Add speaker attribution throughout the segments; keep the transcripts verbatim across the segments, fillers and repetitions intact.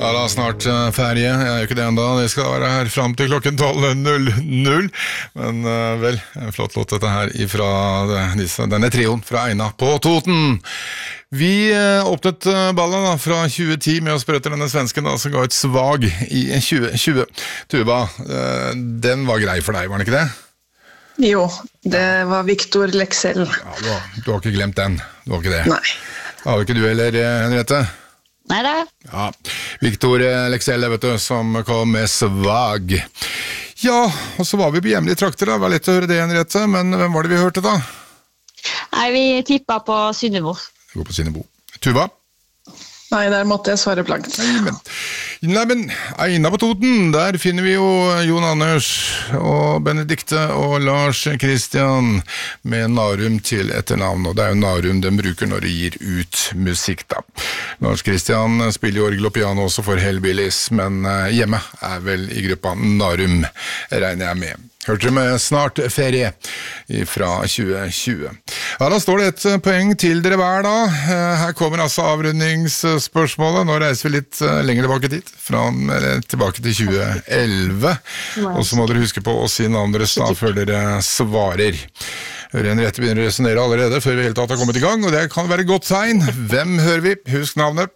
Speaker 1: Ja da, snart uh, ferie. Jeg er jo ikke det enda. Det skal være her frem til klokken tolv null null. Men uh, vel, en flott låt dette her ifra disse, denne trioen fra Eina på Toten. Vi uh, åpnet uh, ballen da, fra tjue ti med å spørre etter denne svensken da, som ga et svag i tjue tjue. Tuva, uh, den var grei for deg, var den ikke det?
Speaker 2: Jo, det var Victor Lexell.
Speaker 1: Ja, du har, du har ikke glemt den, du har ikke det?
Speaker 2: Nei.
Speaker 1: Har ikke du heller, Henriette?
Speaker 3: Nei da.
Speaker 1: Ja, Victor Lexell, vet du, som kom med svag. Ja, og så var vi på hjemlige trakter da, det var lett å høre det, Henriette, men hvem var det vi hørte da?
Speaker 3: Nei, vi tippet på Synnebo.
Speaker 1: Vi går på Synnebo. Tuva?
Speaker 2: Nei, der måtte jeg svare blankt.
Speaker 1: Nei, men, nei, men Eina på Toten, der finner vi jo Jon Anders og Benedikte og Lars Kristian med Narum til etternavn, og det er jo Narum de bruker når de gir ut musikk da. Lars Kristian spiller jo orgel og piano også for Hellbillies, men hjemme er vel i gruppa Narum, regner jeg med. Hørte du med Snart ferie fra tjue tjue. Ja, da står det et poeng til dere hver da. Her kommer altså avrundingsspørsmålet. Nå reiser vi litt lenger tilbake dit, fra, tilbake til tjue elleve. Og så må dere huske på å si navnet deres da, før dere svarer. Henriette begynner å resonere allerede før vi helt tatt har kommet i gang, og det kan være et godt tegn. Hvem hører vi? Husk navnet.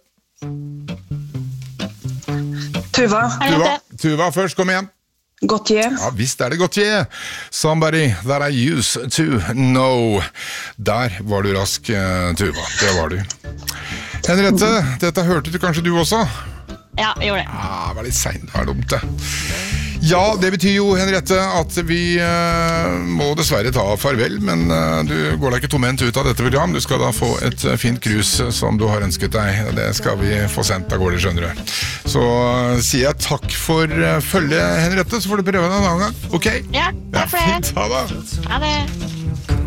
Speaker 2: Tuva.
Speaker 1: Tuva, Tuva først, kom igjen.
Speaker 2: Gautier.
Speaker 1: Ja, visst er det Gautier. Somebody that I used to know. Der var du rask, Tuva. Det var du. Henriette, dette hørte du kanskje du også?
Speaker 3: Ja, jeg gjorde det.
Speaker 1: Ja, det var litt sent, det var dumt det. Ja, det betyr jo, Henriette, at vi uh, må dessverre ta farvel, men uh, du går deg ikke tomhendt ut av dette program. Du skal da få et uh, fint cruise som du har ønsket deg. Det skal vi få sendt av gårde, skjønner du. Så uh, sier jeg takk for uh, følge, Henriette, så får du prøve den en annen gang. Ok?
Speaker 3: Ja, takk for det.
Speaker 1: Ja, fint, ha det.
Speaker 3: Ha det.